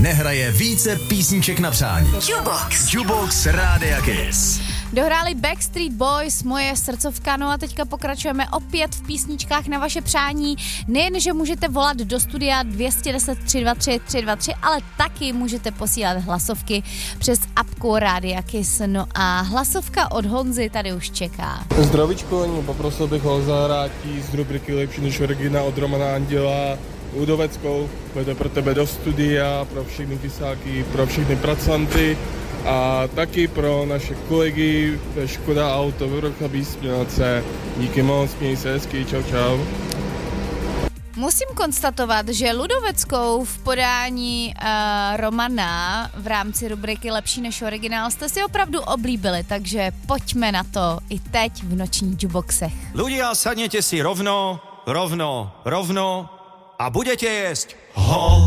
nehraje více písniček na přání. Jukebox Rádia Kiss. Dohráli Backstreet Boys, Moje srdcovka, no a teďka pokračujeme opět v písničkách na vaše přání. Nejen, že můžete volat do studia 210 323 323, ale taky můžete posílat hlasovky přes apku Rádia Kiss. No a hlasovka od Honzy tady už čeká. Zdravíčko, poprosil bych ho zahrátí z rubriky Lepší než originál od Romana Anděla Ludoveckou. Bude pro tebe do studia, pro všechny pisáky, pro všechny pracanty a taky pro naše kolegy ve Škoda Auto v Vrchlabí Směnace. Díky moc, měj se hezky, čau čau. Musím konstatovat, že Ludoveckou v podání Romana v rámci rubriky Lepší než originál jste si opravdu oblíbili, takže pojďme na to i teď v nočních jukeboxech. Ľudia, sadněte si rovno a budete jesť ho.